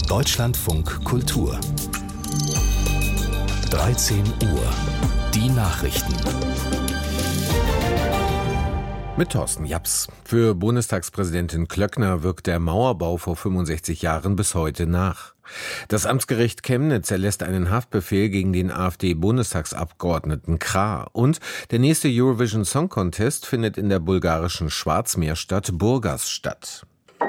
Deutschlandfunk Kultur 13 Uhr. Die Nachrichten. Mit Thorsten Japs. Für Bundestagspräsidentin Klöckner wirkt der Mauerbau vor 65 Jahren bis heute nach. Das Amtsgericht Chemnitz erlässt einen Haftbefehl gegen den AfD-Bundestagsabgeordneten Krah. Und der nächste Eurovision Song Contest findet in der bulgarischen Schwarzmeerstadt Burgas statt.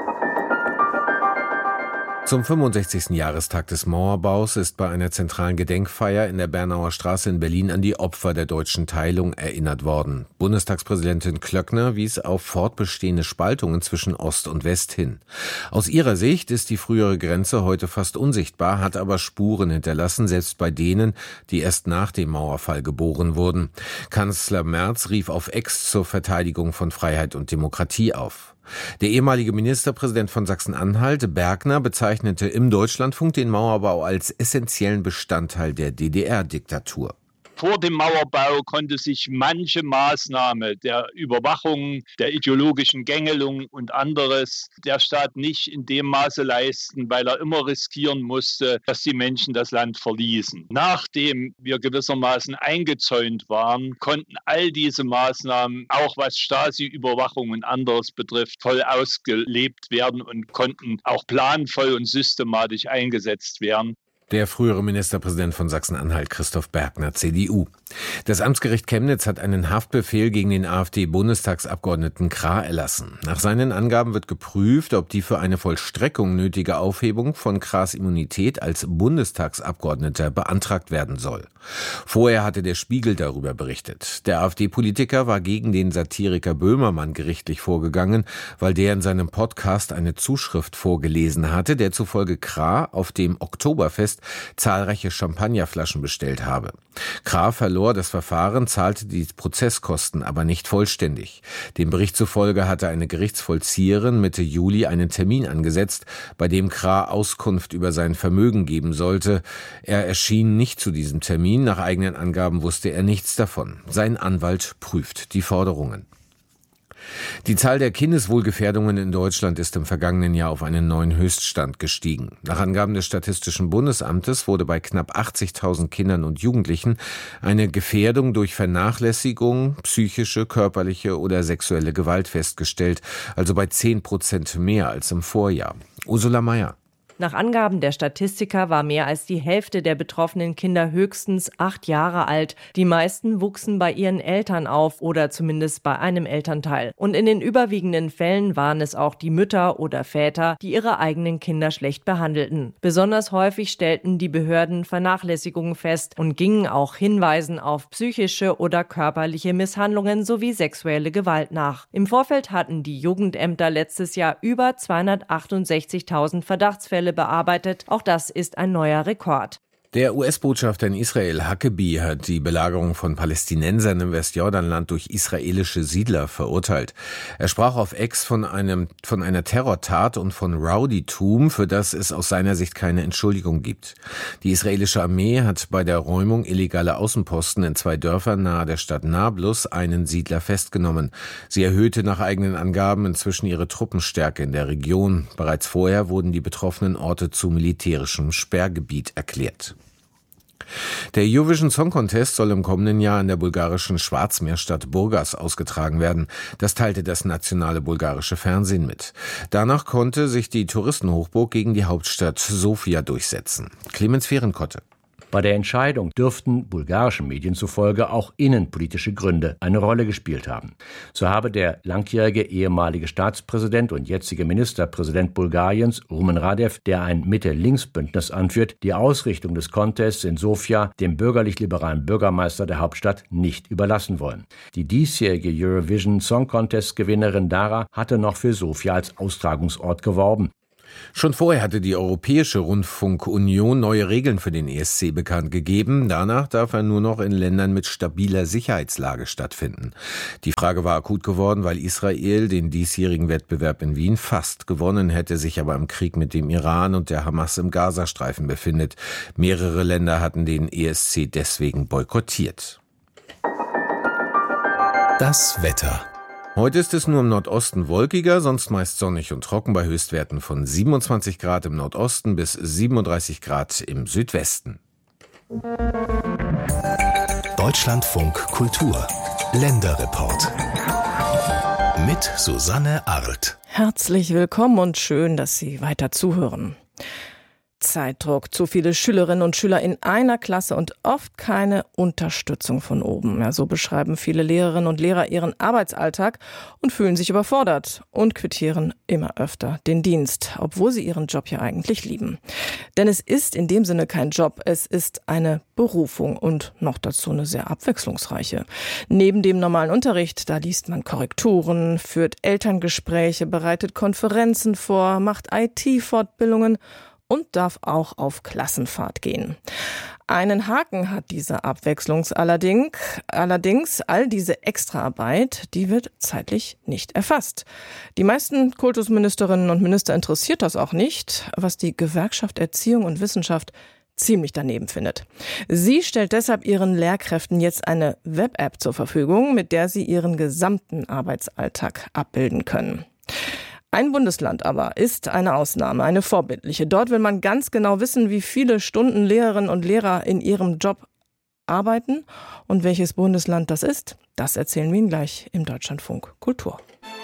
Zum 65. Jahrestag des Mauerbaus ist bei einer zentralen Gedenkfeier in der Bernauer Straße in Berlin an die Opfer der deutschen Teilung erinnert worden. Bundestagspräsidentin Klöckner wies auf fortbestehende Spaltungen zwischen Ost und West hin. Aus ihrer Sicht ist die frühere Grenze heute fast unsichtbar, hat aber Spuren hinterlassen, selbst bei denen, die erst nach dem Mauerfall geboren wurden. Kanzler Merz rief auf Ex zur Verteidigung von Freiheit und Demokratie auf. Der ehemalige Ministerpräsident von Sachsen-Anhalt, Bergner, bezeichnete im Deutschlandfunk den Mauerbau als essentiellen Bestandteil der DDR-Diktatur. Vor dem Mauerbau konnte sich manche Maßnahme der Überwachung, der ideologischen Gängelung und anderes der Staat nicht in dem Maße leisten, weil er immer riskieren musste, dass die Menschen das Land verließen. Nachdem wir gewissermaßen eingezäunt waren, konnten all diese Maßnahmen, auch was Stasi-Überwachung und anderes betrifft, voll ausgelebt werden und konnten auch planvoll und systematisch eingesetzt werden. Der frühere Ministerpräsident von Sachsen-Anhalt, Christoph Bergner, CDU. Das Amtsgericht Chemnitz hat einen Haftbefehl gegen den AfD-Bundestagsabgeordneten Krah erlassen. Nach seinen Angaben wird geprüft, ob die für eine Vollstreckung nötige Aufhebung von Krahs Immunität als Bundestagsabgeordneter beantragt werden soll. Vorher hatte der Spiegel darüber berichtet. Der AfD-Politiker war gegen den Satiriker Böhmermann gerichtlich vorgegangen, weil der in seinem Podcast eine Zuschrift vorgelesen hatte, der zufolge Krah auf dem Oktoberfest zahlreiche Champagnerflaschen bestellt habe. Krah verlor das Verfahren, zahlte die Prozesskosten aber nicht vollständig. Dem Bericht zufolge hatte eine Gerichtsvollzieherin Mitte Juli einen Termin angesetzt, bei dem Krah Auskunft über sein Vermögen geben sollte. Er erschien nicht zu diesem Termin. Nach eigenen Angaben wusste er nichts davon. Sein Anwalt prüft die Forderungen. Die Zahl der Kindeswohlgefährdungen in Deutschland ist im vergangenen Jahr auf einen neuen Höchststand gestiegen. Nach Angaben des Statistischen Bundesamtes wurde bei knapp 80.000 Kindern und Jugendlichen eine Gefährdung durch Vernachlässigung, psychische, körperliche oder sexuelle Gewalt festgestellt, also bei 10% mehr als im Vorjahr. Ursula Mayer. Nach Angaben der Statistiker war mehr als die Hälfte der betroffenen Kinder höchstens 8 Jahre alt. Die meisten wuchsen bei ihren Eltern auf oder zumindest bei einem Elternteil. Und in den überwiegenden Fällen waren es auch die Mütter oder Väter, die ihre eigenen Kinder schlecht behandelten. Besonders häufig stellten die Behörden Vernachlässigungen fest und gingen auch Hinweisen auf psychische oder körperliche Misshandlungen sowie sexuelle Gewalt nach. Im Vorfeld hatten die Jugendämter letztes Jahr über 268.000 Verdachtsfälle bearbeitet. Auch das ist ein neuer Rekord. Der US-Botschafter in Israel, Huckabee, hat die Belagerung von Palästinensern im Westjordanland durch israelische Siedler verurteilt. Er sprach auf X von einer Terrortat und von Rowdytum, für das es aus seiner Sicht keine Entschuldigung gibt. Die israelische Armee hat bei der Räumung illegaler Außenposten in 2 Dörfern nahe der Stadt Nablus einen Siedler festgenommen. Sie erhöhte nach eigenen Angaben inzwischen ihre Truppenstärke in der Region. Bereits vorher wurden die betroffenen Orte zu militärischem Sperrgebiet erklärt. Der Eurovision Song Contest soll im kommenden Jahr in der bulgarischen Schwarzmeerstadt Burgas ausgetragen werden. Das teilte das nationale bulgarische Fernsehen mit. Danach konnte sich die Touristenhochburg gegen die Hauptstadt Sofia durchsetzen. Clemens Fehrenkotte. Bei der Entscheidung dürften bulgarischen Medien zufolge auch innenpolitische Gründe eine Rolle gespielt haben. So habe der langjährige ehemalige Staatspräsident und jetzige Ministerpräsident Bulgariens, Rumen Radev, der ein Mitte-Links-Bündnis anführt, die Ausrichtung des Contests in Sofia dem bürgerlich-liberalen Bürgermeister der Hauptstadt nicht überlassen wollen. Die diesjährige Eurovision Song Contest-Gewinnerin Dara hatte noch für Sofia als Austragungsort geworben. Schon vorher hatte die Europäische Rundfunkunion neue Regeln für den ESC bekannt gegeben. Danach darf er nur noch in Ländern mit stabiler Sicherheitslage stattfinden. Die Frage war akut geworden, weil Israel den diesjährigen Wettbewerb in Wien fast gewonnen hätte, sich aber im Krieg mit dem Iran und der Hamas im Gazastreifen befindet. Mehrere Länder hatten den ESC deswegen boykottiert. Das Wetter. Heute ist es nur im Nordosten wolkiger, sonst meist sonnig und trocken bei Höchstwerten von 27 Grad im Nordosten bis 37 Grad im Südwesten. Deutschlandfunk Kultur Länderreport mit Susanne Arlt. Herzlich willkommen und schön, dass Sie weiter zuhören. Zeitdruck, zu viele Schülerinnen und Schüler in einer Klasse und oft keine Unterstützung von oben. Ja, so beschreiben viele Lehrerinnen und Lehrer ihren Arbeitsalltag und fühlen sich überfordert und quittieren immer öfter den Dienst, obwohl sie ihren Job ja eigentlich lieben. Denn es ist in dem Sinne kein Job, es ist eine Berufung und noch dazu eine sehr abwechslungsreiche. Neben dem normalen Unterricht, da liest man Korrekturen, führt Elterngespräche, bereitet Konferenzen vor, macht IT-Fortbildungen und darf auch auf Klassenfahrt gehen. Einen Haken hat diese Abwechslung allerdings all diese Extraarbeit, die wird zeitlich nicht erfasst. Die meisten Kultusministerinnen und Minister interessiert das auch nicht, was die Gewerkschaft Erziehung und Wissenschaft ziemlich daneben findet. Sie stellt deshalb ihren Lehrkräften jetzt eine Web-App zur Verfügung, mit der sie ihren gesamten Arbeitsalltag abbilden können. Ein Bundesland aber ist eine Ausnahme, eine vorbildliche. Dort will man ganz genau wissen, wie viele Stunden Lehrerinnen und Lehrer in ihrem Job arbeiten. Und welches Bundesland das ist, das erzählen wir Ihnen gleich im Deutschlandfunk Kultur.